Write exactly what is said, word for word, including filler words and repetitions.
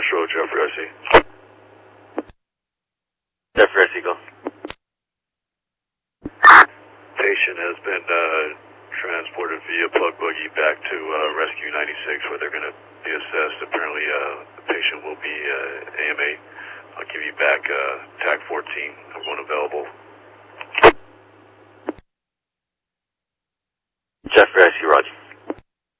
Metro, Jeffrey R C. Jeffrey R C, go. Patient has been uh, transported via plug buggy back to uh, Rescue ninety-six where they're going to be assessed. Apparently uh, the patient will be uh, A M A. I'll give you back uh, T A C fourteen, I'm one available.